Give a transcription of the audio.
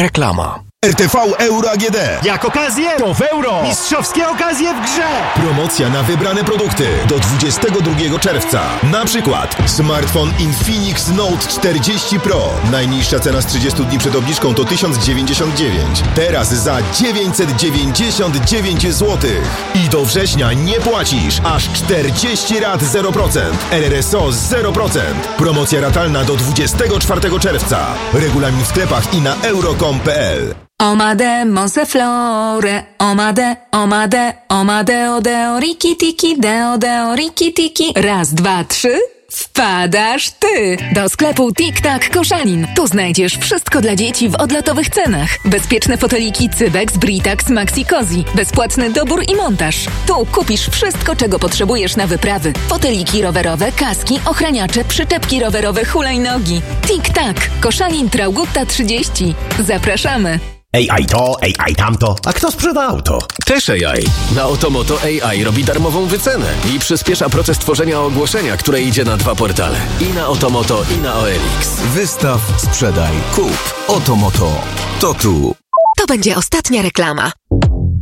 Reklama. RTV Euro AGD. Jak okazję, to w euro. Mistrzowskie okazje w grze. Promocja na wybrane produkty do 22 czerwca. Na przykład smartfon Infinix Note 40 Pro. Najniższa cena z 30 dni przed obniżką to 1099. Teraz za 999 zł. I do września nie płacisz. Aż 40 rat 0%. RRSO 0%. Promocja ratalna do 24 czerwca. Regulamin w sklepach i na euro.com.pl. Omade, Monseflore, omade, omade, omade, odeo, riki tiki, deo, riki tiki. Raz, dwa, trzy. Wpadasz ty! Do sklepu Tik-Tak Koszalin. Tu znajdziesz wszystko dla dzieci w odlotowych cenach. Bezpieczne foteliki Cybex, Britax, Maxi Cozy. Bezpłatny dobór i montaż. Tu kupisz wszystko, czego potrzebujesz na wyprawy. Foteliki rowerowe, kaski, ochraniacze, przyczepki rowerowe, hulajnogi. Tik-Tak Koszalin, Traugutta 30. Zapraszamy! AI to, AI tamto. A kto sprzeda auto? Też AI. Na Otomoto AI robi darmową wycenę i przyspiesza proces tworzenia ogłoszenia, które idzie na 2 portale. I na Otomoto, i na OLX. Wystaw, sprzedaj, kup. Otomoto. To tu. To będzie ostatnia reklama.